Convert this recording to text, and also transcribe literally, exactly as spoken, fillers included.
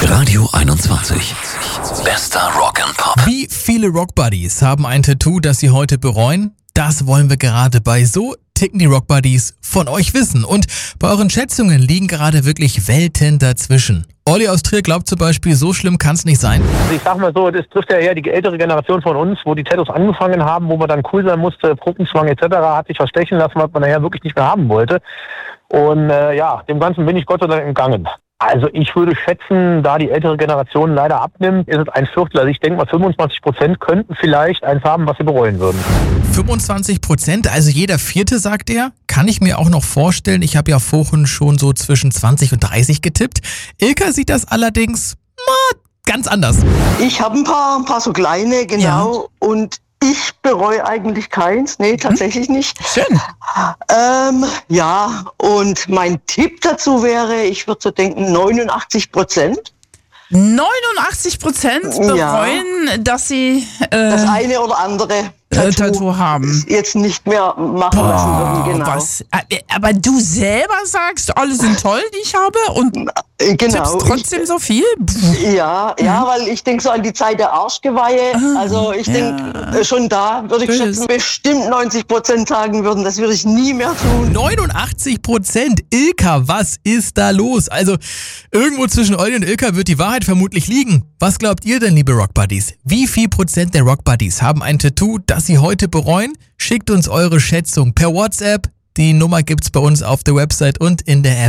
Radio einundzwanzig. Bester Rock and Pop. Wie viele Rockbuddies haben ein Tattoo, das sie heute bereuen? Das wollen wir gerade bei So ticken die Rockbuddies von euch wissen. Und bei euren Schätzungen liegen gerade wirklich Welten dazwischen. Olli aus Trier glaubt zum Beispiel, so schlimm kann es nicht sein. Also ich sag mal so, das trifft ja eher die ältere Generation von uns, wo die Tattoos angefangen haben, wo man dann cool sein musste, Gruppenzwang et cetera, hat sich verstechen lassen, was man nachher wirklich nicht mehr haben wollte. Und äh, ja, dem Ganzen bin ich Gott sei Dank entgangen. Also ich würde schätzen, da die ältere Generation leider abnimmt, ist es ein Viertel. Also ich denke mal fünfundzwanzig Prozent könnten vielleicht eins haben, was sie bereuen würden. fünfundzwanzig Prozent, also jeder Vierte, sagt er. Kann ich mir auch noch vorstellen. Ich habe ja vorhin schon so zwischen zwanzig und dreißig getippt. Ilka sieht das allerdings na, ganz anders. Ich habe ein paar, ein paar so kleine, genau. Ja. Und ich bereue eigentlich keins. Nee, tatsächlich nicht. Schön. Ähm, ja, und mein Tipp dazu wäre, ich würde so denken, neunundachtzig Prozent. neunundachtzig Prozent bereuen, ja, dass sie äh, das eine oder andere Tattoo, Tattoo haben. Jetzt nicht mehr machen Boah, lassen würden. Genau. Was? Aber du selber sagst, alle sind toll, die ich habe, und genau. tippst trotzdem ich, so viel? Ja, ja, mhm. weil ich denke so an die Zeit der Arschgeweihe. Ah, also ich ja. denke, schon da würde ich Böses. schätzen, bestimmt neunzig Prozent sagen würden, das würde ich nie mehr tun. neunundachtzig Prozent. Ilka, was ist da los? Also irgendwo zwischen Olli und Ilka wird die Wahrheit vermutlich liegen. Was glaubt ihr denn, liebe Rockbuddies? Wie viel Prozent der Rockbuddies haben ein Tattoo, das sie heute bereuen? Schickt uns eure Schätzung per WhatsApp. Die Nummer gibt's bei uns auf der Website und in der App.